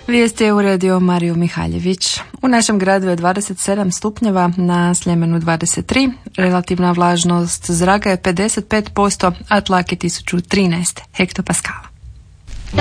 Vijesti je uredio Mario Mihaljević. U našem gradu je 27 stupnjeva, na Sljemenu 23, relativna vlažnost zraka je 55%, a tlak je 1013 hektopaskala.